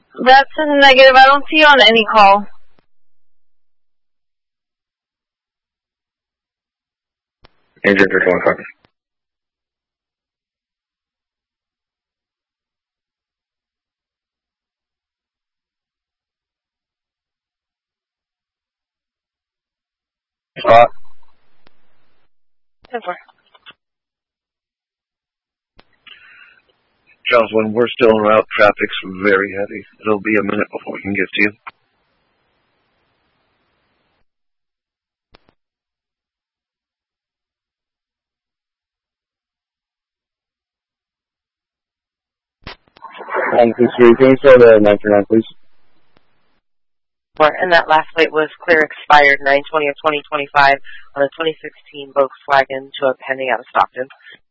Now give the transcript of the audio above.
That's a negative. I don't see you on any call. Agent 325. Spot. 10-4. Jocelyn, we're still en route. Traffic's very heavy. It'll be a minute before we can get to you. Can you start at 939, please? And that last plate was clear expired 9/20 of 2025 on a 2016 Volkswagen to a pending out of Stockton.